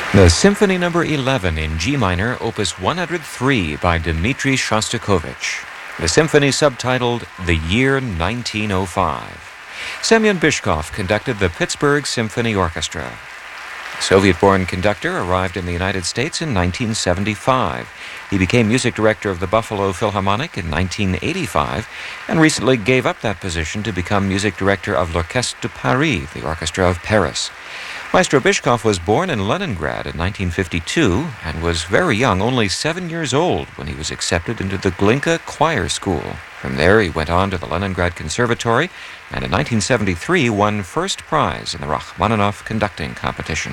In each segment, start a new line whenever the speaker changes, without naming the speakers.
The Symphony No. 11 in G minor, Opus 103 by Dmitri Shostakovich. The symphony subtitled The Year 1905. Semyon Bychkov conducted the Pittsburgh Symphony Orchestra. The Soviet-born conductor arrived in the United States in 1975. He became music director of the Buffalo Philharmonic in 1985 and recently gave up that position to become music director of l'Orchestre de Paris, the Orchestra of Paris. Maestro Bychkov was born in Leningrad in 1952 and was very young, only 7 years old, when he was accepted into the Glinka Choir School. From there, he went on to the Leningrad Conservatory and in 1973 won first prize in the Rachmaninoff conducting competition.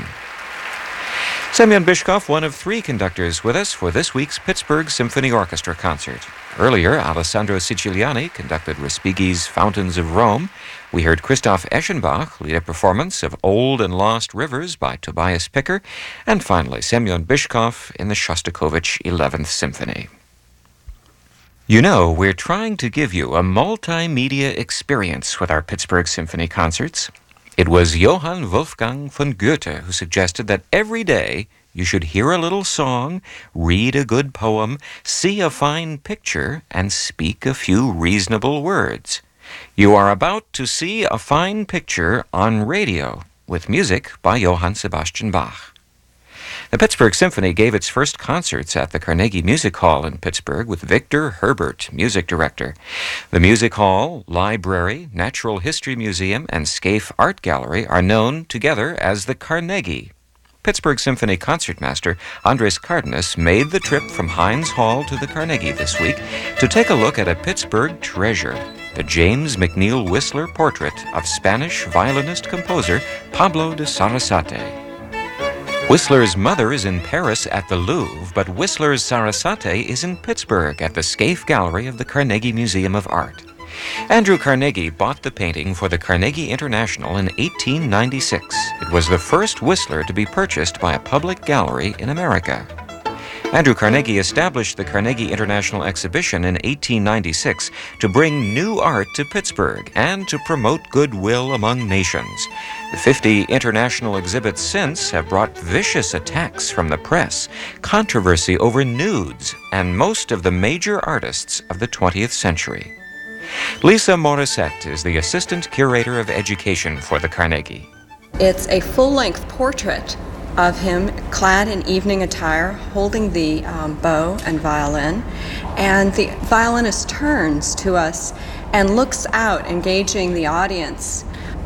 Semyon Bychkov, one of 3 conductors with us for this week's Pittsburgh Symphony Orchestra concert. Earlier, Alessandro Siciliani conducted Respighi's Fountains of Rome. We heard Christoph Eschenbach lead a performance of Old and Lost Rivers by Tobias Picker, and finally Semyon Bychkov in the Shostakovich 11th Symphony. You know, we're trying to give you a multimedia experience with our Pittsburgh Symphony concerts. It was Johann Wolfgang von Goethe who suggested that every day you should hear a little song, read a good poem, see a fine picture, and speak a few reasonable words. You are about to see a fine picture on radio with music by Johann Sebastian Bach. The Pittsburgh Symphony gave its first concerts at the Carnegie Music Hall in Pittsburgh with Victor Herbert, music director. The Music Hall, Library, Natural History Museum, and Scaife Art Gallery are known together as the Carnegie. Pittsburgh Symphony concertmaster Andres Cardenas made the trip from Heinz Hall to the Carnegie this week to take a look at a Pittsburgh treasure, the James McNeill Whistler portrait of Spanish violinist-composer Pablo de Sarasate. Whistler's mother is in Paris at the Louvre, but Whistler's Sarasate is in Pittsburgh at the Scaife Gallery of the Carnegie Museum of Art. Andrew Carnegie bought the painting for the Carnegie International in 1896. It was the first Whistler to be purchased by a public gallery in America. Andrew Carnegie established the Carnegie International Exhibition in 1896 to bring new art to Pittsburgh and to promote goodwill among nations. The 50 international exhibits since have brought vicious attacks from the press, controversy over nudes, and most of the major artists of the 20th century. Lisa Morissette is the Assistant Curator of Education for the Carnegie.
It's a full-length portrait of him clad in evening attire, holding the bow and violin, and the violinist turns to us and looks out, engaging the audience.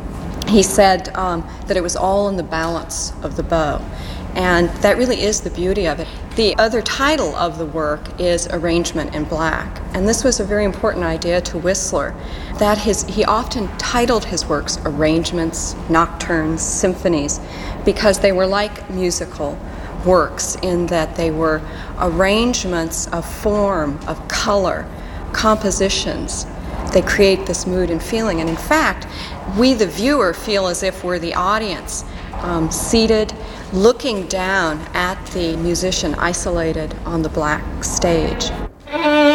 He said that it was all in the balance of the bow, and that really is the beauty of it. The other title of the work is Arrangement in Black, and this was a very important idea to Whistler, that he often titled his works arrangements, nocturnes, symphonies, because they were like musical works in that they were arrangements of form, of color, compositions. They create this mood and feeling, and in fact, we the viewer feel as if we're the audience, seated, looking down at the musician isolated on the black stage.